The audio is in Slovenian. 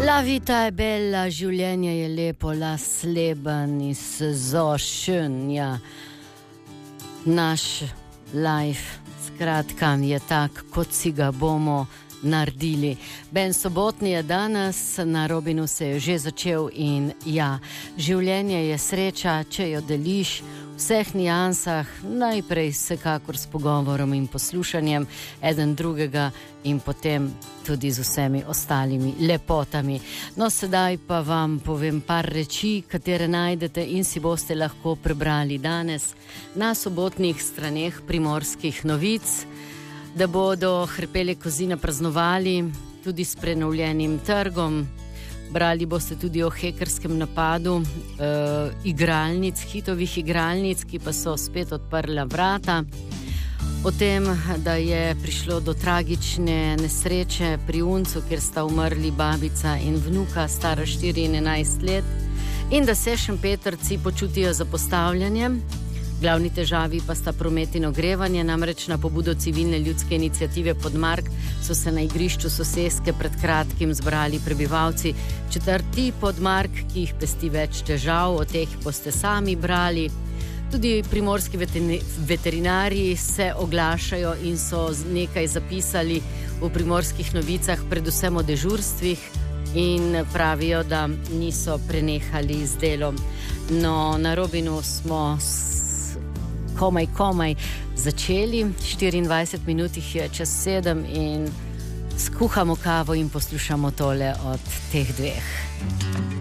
La vita è bella, življenje je lepo, las leben ist so schön, ja. Naš life, skratka, je tak, kot si ga bomo naredili. Ben sobotni je danes, na Robinu se je že začel in ja, življenje je sreča, če jo deliš v vseh nijansah, najprej vsekakor s pogovorom in poslušanjem eden drugega in potem tudi z vsemi ostalimi lepotami. No, sedaj pa vam povem par reči, katere najdete in si boste lahko prebrali danes na sobotnih straneh Primorskih novic, da bodo Hrpele Kozine praznovali tudi s prenovljenim trgom. Brali boste tudi o hekerskem napadu igralnic, hitovih igralnic, ki pa so spet odprla vrata. O tem, da je prišlo do tragične nesreče pri Uncu, kjer sta umrli babica in vnuka, stara 4 in 11 let, in da se Šempetrci počutijo zapostavljanje. Glavni težavi pa sta promet in ogrevanje, namreč na pobudo civilne ljudske iniciative Podmark so se na igrišču soseske pred kratkim zbrali prebivalci četrti Podmark, ki jih pesti več težav, o teh boste sami brali. Tudi primorski veterinarji se oglašajo in so nekaj zapisali v Primorskih novicah, predvsem o dežurstvih, in pravijo, da niso prenehali z delom. No, na Robinu smo komaj začeli, 24 minut jih je čez 7 in skuhamo kavo in poslušamo tole od teh dveh.